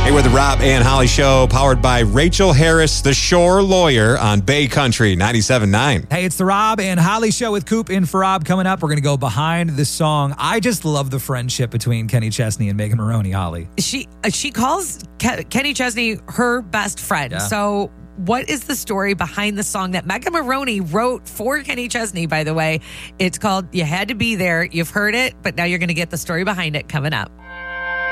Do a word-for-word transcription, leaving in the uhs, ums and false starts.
Hey, we're the Rob and Holly Show, powered by Rachel Harris, the Shore Lawyer on Bay Country ninety-seven point nine. Hey, it's the Rob and Holly Show with Coop in for Rob. Coming up, we're going to go behind this song. I just love the friendship between Kenny Chesney and Megan Maroney, Holly. She uh, she calls Ke- Kenny Chesney her best friend. Yeah. So what is the story behind the song that Megan Maroney wrote for Kenny Chesney, by the way? It's called You Had to Be There. You've heard it, but now you're going to get the story behind it coming up.